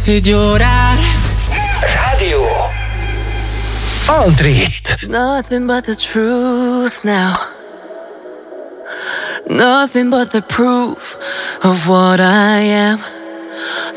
smetti di orare. Radio On Treat. It's nothing but the truth now. Nothing but the proof of what I am.